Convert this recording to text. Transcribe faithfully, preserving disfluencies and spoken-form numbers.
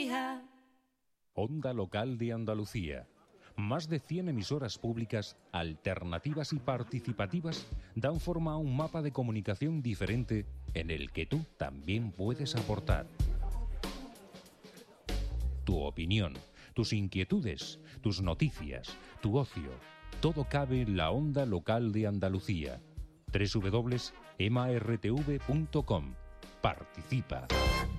Andalucía. Onda Local de Andalucía. Más de cien emisoras públicas, alternativas y participativas dan forma a un mapa de comunicación diferente en el que tú también puedes aportar. Tu opinión, tus inquietudes, tus noticias, tu ocio, todo cabe en la Onda Local de Andalucía. doble u doble u doble u punto m a r t v punto com. Participa.